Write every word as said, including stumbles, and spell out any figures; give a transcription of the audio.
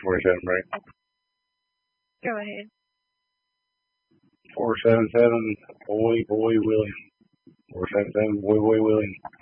four seven break. Go ahead. Four seven seven, boy, boy, William. Four seven seven, boy, boy, William.